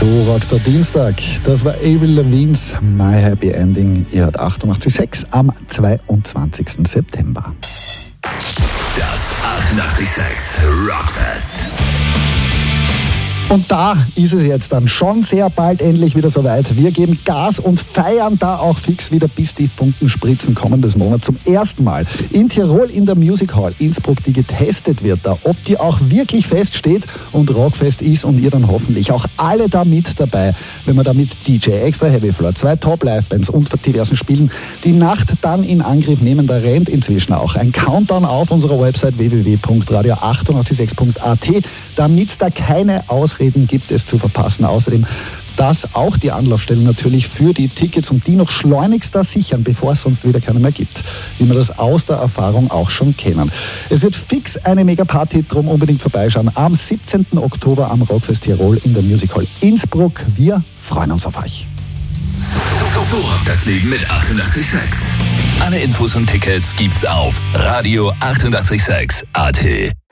So rockt der Dienstag. Das war Avril Lavigne's My Happy Ending. Ihr hört 88.6 am 22. September. Das 88.6 Rockfest. Und da ist es jetzt dann schon sehr bald endlich wieder soweit. Wir geben Gas und feiern da auch fix wieder, bis die Funken spritzen kommendes Monat zum ersten Mal in Tirol in der Music Hall Innsbruck, die getestet wird, da ob die auch wirklich feststeht und rockfest ist und ihr dann hoffentlich auch alle da mit dabei, wenn wir da mit DJ, Extra Heavy Floor, 2 Top-Live-Bands und diversen Spielen die Nacht dann in Angriff nehmen. Da rennt inzwischen auch ein Countdown auf unserer Website www.radio886.at, damit da keine Ausreden gibt es zu verpassen. Außerdem, dass auch die Anlaufstellen natürlich für die Tickets und die noch schleunigst da sichern, bevor es sonst wieder keine mehr gibt. Wie wir das aus der Erfahrung auch schon kennen. Es wird fix eine Mega-Party, drum unbedingt vorbeischauen. Am 17. Oktober am Rockfest Tirol in der Music Hall Innsbruck. Wir freuen uns auf euch. So rockt das Leben mit 88.6. Alle Infos und Tickets gibt's auf radio886.at.